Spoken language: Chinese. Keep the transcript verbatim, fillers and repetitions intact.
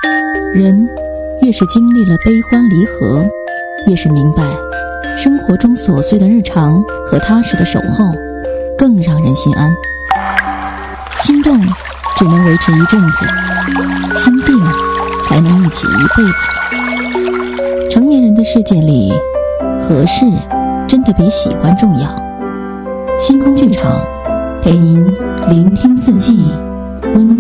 人越是经历了悲欢离合，越是明白生活中琐碎的日常和踏实的守候更让人心安。心动只能维持一阵子，心定才能一起一辈子。成年人的世界里，合适真的比喜欢重要。星空剧场陪您聆听四季，温